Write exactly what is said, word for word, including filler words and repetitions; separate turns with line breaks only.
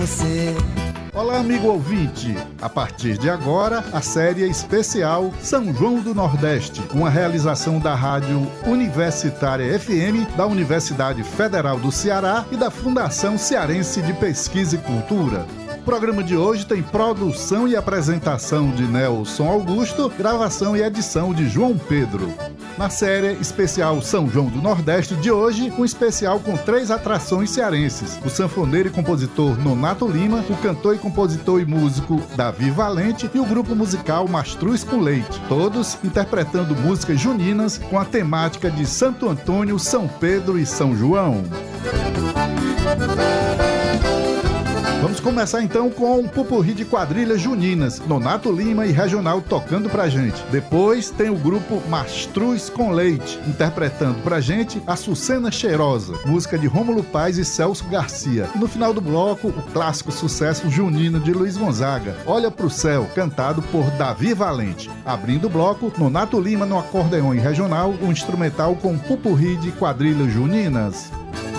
Você.
Olá, amigo ouvinte! A partir de agora, a série especial São João do Nordeste, uma realização da Rádio Universitária F M, da Universidade Federal do Ceará e da Fundação Cearense de Pesquisa e Cultura. O programa de hoje tem produção e apresentação de Nelson Augusto, gravação e edição de João Pedro. Na série especial São João do Nordeste de hoje, um especial com três atrações cearenses: o sanfoneiro e compositor Nonato Lima, o cantor e compositor e músico Davi Valente e o grupo musical Mastruz com Leite, todos interpretando músicas juninas com a temática de Santo Antônio, São Pedro e São João. Vamos começar então com um pupurri de quadrilhas juninas, Nonato Lima e Regional tocando pra gente. Depois tem o grupo Mastruz com Leite, interpretando pra gente Açucena Cheirosa, música de Rômulo Paz e Celso Garcia. E no final do bloco, o clássico sucesso junino de Luiz Gonzaga, Olha pro Céu, cantado por Davi Valente. Abrindo o bloco, Nonato Lima no acordeão e Regional, um instrumental com pupurri de quadrilhas juninas.